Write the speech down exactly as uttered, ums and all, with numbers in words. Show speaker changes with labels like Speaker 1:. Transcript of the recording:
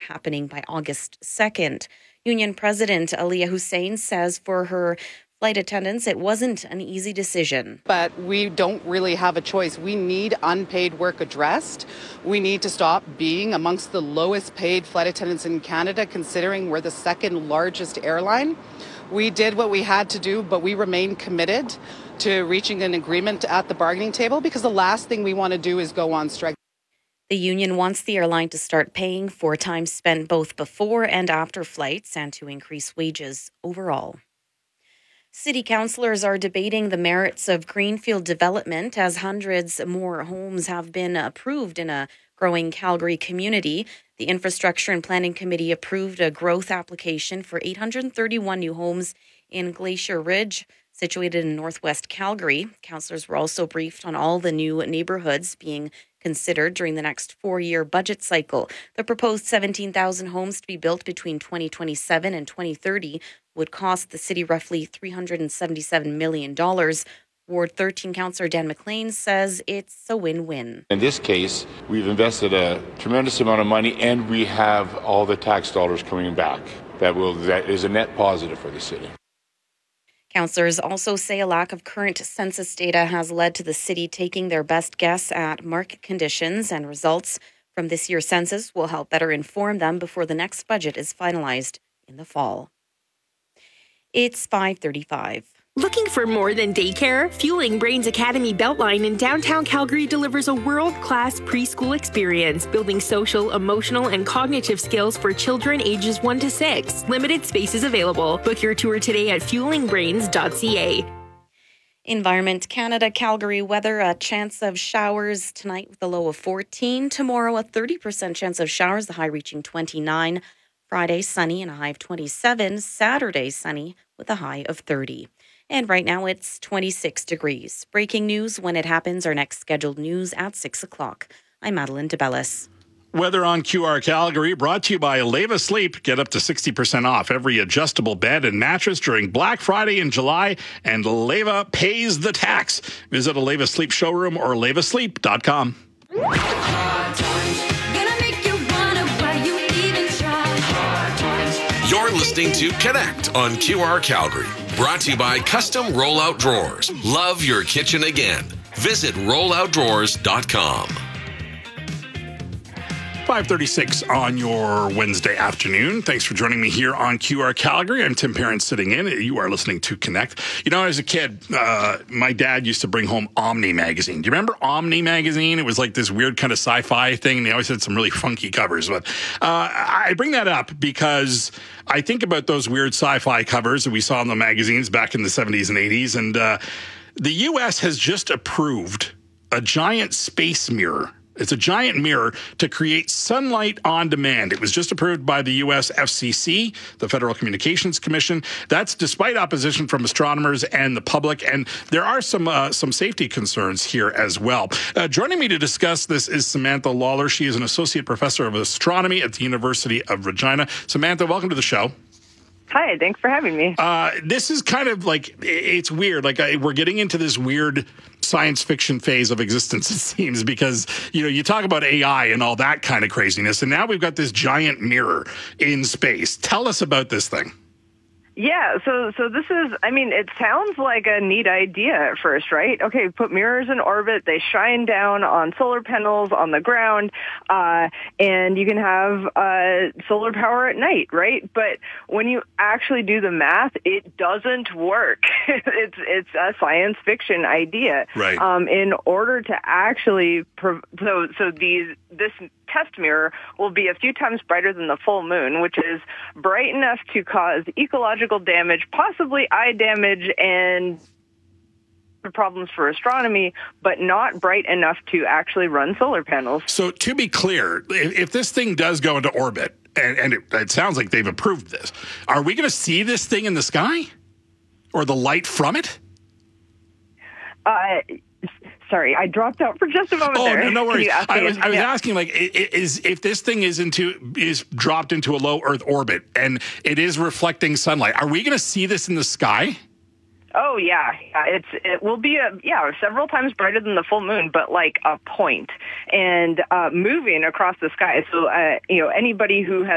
Speaker 1: happening by August second. Union President Aliyah Hussein says for her flight attendants, it wasn't an easy decision.
Speaker 2: But we don't really have a choice. We need unpaid work addressed. We need to stop being amongst the lowest paid flight attendants in Canada, considering we're the second largest airline. We did what we had to do, but we remain committed to reaching an agreement at the bargaining table because the last thing we want to do is go on strike.
Speaker 1: The union wants the airline to start paying for time spent both before and after flights and to increase wages overall. City councillors are debating the merits of greenfield development as hundreds more homes have been approved in a growing Calgary community. The Infrastructure and Planning Committee approved a growth application for eight hundred thirty-one new homes in Glacier Ridge, situated in northwest Calgary. Councillors were also briefed on all the new neighbourhoods being considered during the next four-year budget cycle. The proposed seventeen thousand homes to be built between twenty twenty-seven and twenty thirty would cost the city roughly three hundred seventy-seven million dollars. Ward thirteen councillor Dan McLean says it's a win-win.
Speaker 3: In this case, we've invested a tremendous amount of money and we have all the tax dollars coming back. That will that is a net positive for the city.
Speaker 1: Councillors also say a lack of current census data has led to the city taking their best guess at market conditions, and results from this year's census will help better inform them before the next budget is finalized in the fall. It's five thirty-five.
Speaker 4: Looking for more than daycare? Fueling Brains Academy Beltline in downtown Calgary delivers a world-class preschool experience, building social, emotional, and cognitive skills for children ages one to six. Limited spaces available. Book your tour today at fueling brains dot c a.
Speaker 1: Environment Canada Calgary weather, a chance of showers tonight with a low of fourteen. Tomorrow, a thirty percent chance of showers, the high reaching twenty-nine. Friday, sunny and a high of twenty-seven. Saturday, sunny with a high of thirty. And right now it's twenty-six degrees. Breaking news when it happens. Our next scheduled news at six o'clock. I'm Madeline DeBellis.
Speaker 5: Weather on Q R Calgary brought to you by Leva Sleep. Get up to sixty percent off every adjustable bed and mattress during Black Friday in July, and Leva pays the tax. Visit a Leva Sleep showroom or leva sleep dot com.
Speaker 6: You're listening to Connect on Q R Calgary. Brought to you by Custom Rollout Drawers. Love your kitchen again. Visit rollout drawers dot com.
Speaker 5: five thirty-six on your Wednesday afternoon. Thanks for joining me here on Q R Calgary. I'm Tim Parent sitting in. You are listening to Connect. You know, as a kid, uh, my dad used to bring home Omni magazine. Do you remember Omni magazine? It was like this weird kind of sci-fi thing, and they always had some really funky covers. But uh, I bring that up because I think about those weird sci-fi covers that we saw in the magazines back in the seventies and eighties, and uh, the U S has just approved a giant space mirror. It's a giant mirror to create sunlight on demand. It was just approved by the U S F C C, the Federal Communications Commission. That's despite opposition from astronomers and the public, and there are some uh, some safety concerns here as well. Uh, joining me to discuss this is Samantha Lawler. She is an associate professor of astronomy at the University of Regina. Samantha, welcome to the show.
Speaker 7: Hi, thanks for having me.
Speaker 5: Uh, this is kind of like, it's weird. Like I, we're getting into this weird science fiction phase of existence, it seems, because, you know, you talk about A I and all that kind of craziness, and now we've got this giant mirror in space. Tell us about this thing.
Speaker 7: Yeah, so so this is, I mean, it sounds like a neat idea at first, right? Okay, put mirrors in orbit, they shine down on solar panels on the ground, uh, and you can have uh, solar power at night, right? But when you actually do the math, it doesn't work. it's it's a science fiction idea.
Speaker 5: Right.
Speaker 7: Um, in order to actually, prov- so so these this test mirror will be a few times brighter than the full moon, which is bright enough to cause ecological damage, possibly eye damage, and problems for astronomy, but not bright enough to actually run solar panels.
Speaker 5: So to be clear, if, if this thing does go into orbit, and, and it, it sounds like they've approved this, are we going to see this thing in the sky? Or the light from it?
Speaker 7: Uh... Sorry, I dropped out for just a moment
Speaker 5: oh,
Speaker 7: there.
Speaker 5: no, no worries. I was, I was
Speaker 7: yeah.
Speaker 5: asking, like, is if this thing is into is dropped into a low Earth orbit and it is reflecting sunlight, are we going to see this in the sky?
Speaker 7: Oh yeah, yeah. It's it will be a yeah several times brighter than the full moon, but like a point, and uh, moving across the sky. So uh, you know, anybody who has